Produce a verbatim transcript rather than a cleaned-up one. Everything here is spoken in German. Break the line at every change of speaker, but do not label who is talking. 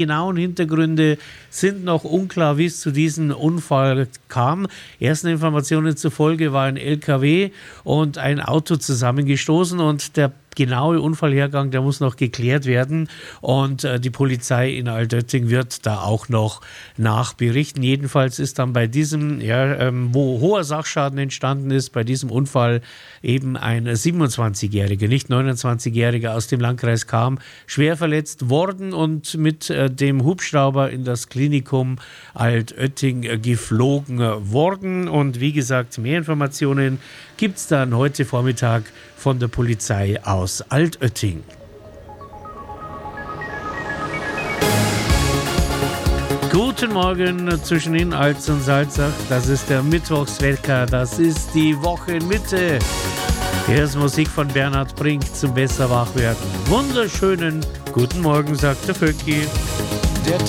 genauen Hintergründe sind noch unklar, wie es zu diesem Unfall kam. Ersten Informationen zufolge war ein L K W und ein Auto zusammengestoßen und der genaue Unfallhergang, der muss noch geklärt werden und äh, die Polizei in Altötting wird da auch noch nachberichten. Jedenfalls ist dann bei diesem, ja, ähm, wo hoher Sachschaden entstanden ist, bei diesem Unfall eben ein siebenundzwanzigjähriger, nicht neunundzwanzigjähriger aus dem Landkreis Cham schwer verletzt worden und mit äh, dem Hubschrauber in das Klinikum Altötting äh, geflogen worden. Und wie gesagt, mehr Informationen gibt es dann heute Vormittag von der Polizei aus Altötting. Guten Morgen zwischen in Alz und Salzach. Das ist der Mittwochswecker, das ist die Wochenmitte. Hier ist Musik von Bernhard Brink zum besser Wachwerden. Wunderschönen guten Morgen, sagt der Vöcki.